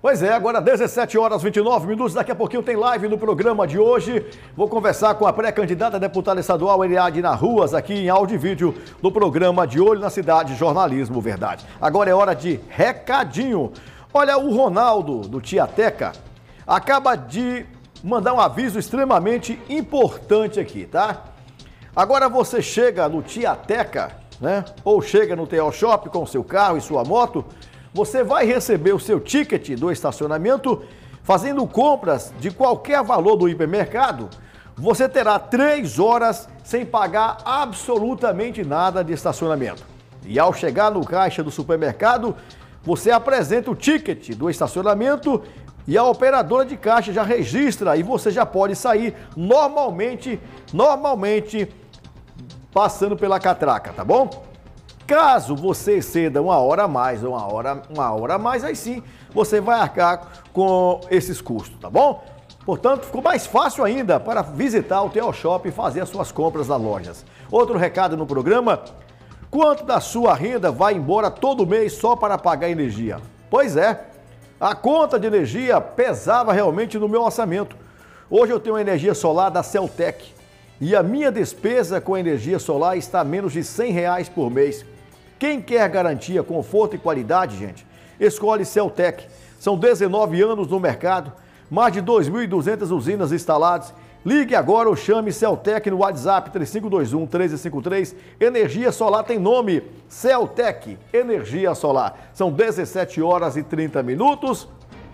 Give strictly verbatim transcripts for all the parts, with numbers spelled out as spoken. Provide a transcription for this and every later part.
Pois é, agora dezessete horas e vinte e nove minutos, daqui a pouquinho tem live no programa de hoje. Vou conversar com a pré-candidata a deputada estadual Eliadna Ruas, aqui em áudio e vídeo, do programa de Olho na Cidade, Jornalismo Verdade. Agora é hora de recadinho. Olha, o Ronaldo, do Tiateca, acaba de mandar um aviso extremamente importante aqui, tá? Agora você chega no Tiateca, né? Ou chega no T O Shop com seu carro e sua moto, você vai receber o seu ticket do estacionamento fazendo compras de qualquer valor do hipermercado. Você terá três horas sem pagar absolutamente nada de estacionamento. E ao chegar no caixa do supermercado, você apresenta o ticket do estacionamento e a operadora de caixa já registra e você já pode sair normalmente, normalmente passando pela catraca, tá bom? Caso você exceda uma hora a mais ou uma hora, uma hora a mais, aí sim você vai arcar com esses custos, tá bom? Portanto, ficou mais fácil ainda para visitar o T O Shop e fazer as suas compras nas lojas. Outro recado no programa: quanto da sua renda vai embora todo mês só para pagar energia? Pois é, a conta de energia pesava realmente no meu orçamento. Hoje eu tenho uma energia solar da Celtec e a minha despesa com energia solar está a menos de cem reais por mês. Quem quer garantia, conforto e qualidade, gente, escolhe Celtec. São dezenove anos no mercado, mais de dois mil e duzentas usinas instaladas. Ligue agora ou chame Celtec no WhatsApp três cinco dois um, um três cinco três. Energia solar tem nome, Celtec Energia Solar. São dezessete horas e trinta minutos.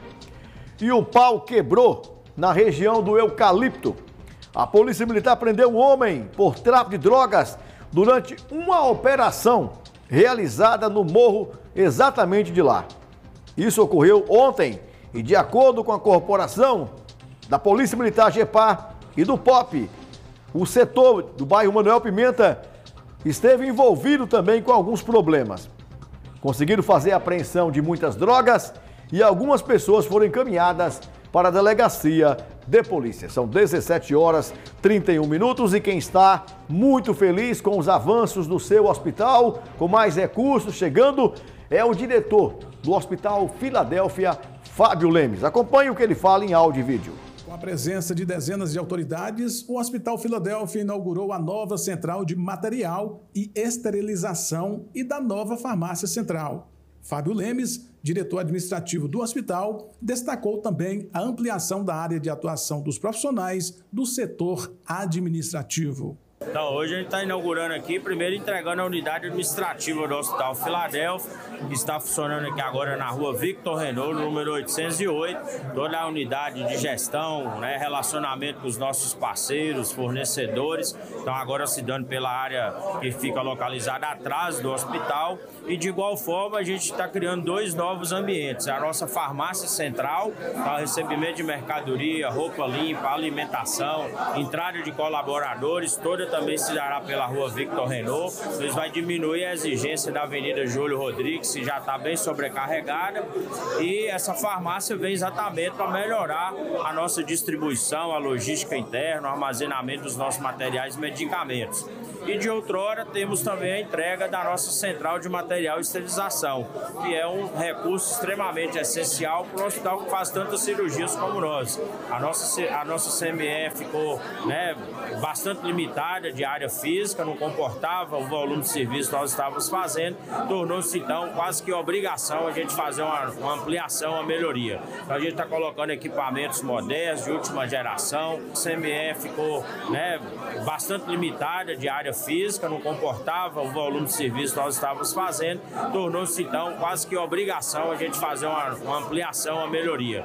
E o pau quebrou na região do Eucalipto. A Polícia Militar prendeu um homem por tráfico de drogas durante uma operação realizada no morro exatamente de lá. Isso ocorreu ontem e, de acordo com a corporação da Polícia Militar GEPAR e do P O P, o setor do bairro Manuel Pimenta esteve envolvido também com alguns problemas. Conseguiram fazer a apreensão de muitas drogas e algumas pessoas foram encaminhadas para a delegacia de polícia. São dezessete horas e trinta e um minutos e quem está muito feliz com os avanços do seu hospital, com mais recursos chegando, é o diretor do Hospital Filadélfia, Fábio Lemes. Acompanhe o que ele fala em áudio e vídeo. Com a presença de dezenas de autoridades, o Hospital Filadélfia inaugurou a nova central de material e esterilização e da nova farmácia central. Fábio Lemes, diretor administrativo do hospital, destacou também a ampliação da área de atuação dos profissionais do setor administrativo. Então, hoje a gente está inaugurando aqui, primeiro entregando a unidade administrativa do Hospital Filadélfia, que está funcionando aqui agora na rua Victor Renault, número oitocentos e oito. Toda a unidade de gestão, né, relacionamento com os nossos parceiros, fornecedores. Então, agora se dando pela área que fica localizada atrás do hospital. E de igual forma, a gente está criando dois novos ambientes. A nossa farmácia central, para o recebimento de mercadoria, roupa limpa, alimentação, entrada de colaboradores, toda também se dará pela rua Victor Renault. Isso vai diminuir a exigência da Avenida Júlio Rodrigues, que já está bem sobrecarregada. E essa farmácia vem exatamente para melhorar a nossa distribuição, a logística interna, o armazenamento dos nossos materiais e medicamentos. E de outrora temos também a entrega da nossa central de material e esterilização, que é um recurso extremamente essencial para um hospital que faz tantas cirurgias como nós. A nossa, a nossa C M E ficou, né, bastante limitada de área física, não comportava o volume de serviço que nós estávamos fazendo, tornou-se então quase que obrigação a gente fazer uma, uma ampliação, uma melhoria. Então a gente está colocando equipamentos modernos, de última geração, a C M E ficou, né, bastante limitada de área física, não comportava o volume de serviço que nós estávamos fazendo, tornou-se então quase que obrigação a gente fazer uma, uma ampliação, uma melhoria.